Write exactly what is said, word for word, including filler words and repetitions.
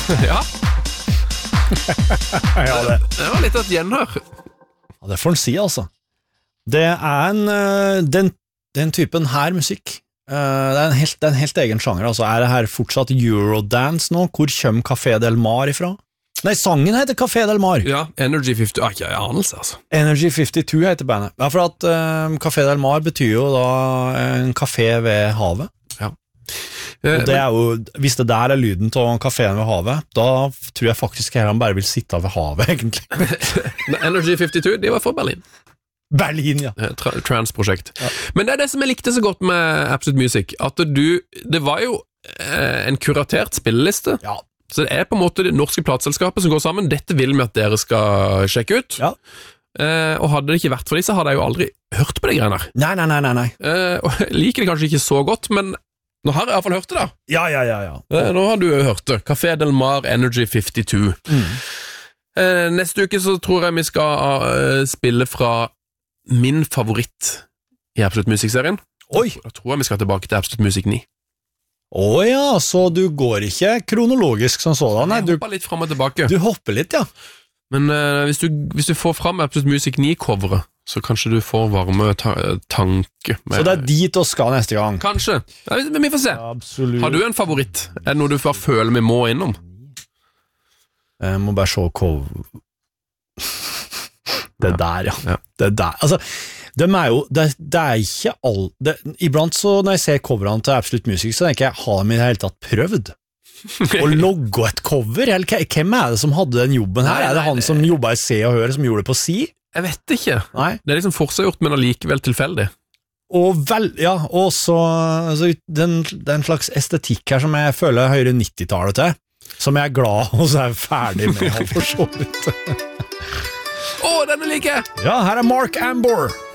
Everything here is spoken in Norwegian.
Ja. Ja, det. Det var litt av et gjenhør. Ja, det får en si, altså. Det er en, øh, den, den typen her musikk, øh, det, er en helt, det er en helt egen sjanger, altså. Er det her fortsatt Eurodance nå? Hvor kommer Café Del Mar ifra? Nei, sangen heter Café Del Mar. Ja, Energy femti, ah, ikke anelse, altså. Energy femti-to heter bandet. Ja, for at øh, Café Del Mar betyr jo da en kafé ved havet. Ja. Og det er jo, hvis det der er lyden til kaféen ved havet, da tror jeg faktisk at han bare vil sitte ved havet, egentlig. Energy femti-to, de var fra Berlin. Berlin, ja. Tra Trans-prosjekt. Ja. Men det er det som jeg likte så godt med Absolute Music, at du, det var jo eh, en kuratert spilleliste. Ja. Så det er på en måte det norske plateselskapet som går sammen. Dette vil vi at dere skal sjekke ut. Ja. Eh, og hadde det ikke vært for de, så hadde jeg jo aldri hørt på de greiene her. Nei, nei, nei, nei, nei. Eh, og jeg liker det kanskje ikke så godt, men nå har jeg i hvert fall hørt det da. Ja, ja, ja, ja. Eh, nå har du jo hørt det. Café Del Mar, Energy femti-to. Mm. Eh, neste uke så tror jeg vi skal uh, spille fra min favoritt i Absolute Music-serien. Oi! Da tror jeg vi skal tilbake til Absolute Music ni. Åja, ja, så du går ikke kronologisk som sådan, nei? Jeg hopper litt frem og tilbake. Du hopper litt, ja. Men uh, hvis, du, hvis du får frem Absolute Music ni-coveret, så kanskje du får varme ta tanke. Så det er dit å skal neste gang? Kanskje. Ja, men vi får se. Absolutt. Har du en favoritt? Er det noe du bare føler vi må innom? Jeg må bare se cover. Det der, ja. ja. Det der. Altså, de er jo, det, det er ikke all... Det, iblant så, når jeg ser coverene til Absolute Music, så tenker jeg, har de i det hele tatt prøvd? Å logge et cover? Eller hvem er det som hadde den jobben her? Nei, er det han som jobbet i Se og Hør, som gjorde det på Si? Jeg vet ikke. Nei. Det er liksom forseggjort, men allikevel tilfeldig. Og vel, ja, og så altså, den, den slags estetikk her som jeg føler høyere nitti-tallet til, som jeg er glad og så er jeg ferdig med å for så vidt. Åh, denne liker jeg! Ja, her er Mark Ambor.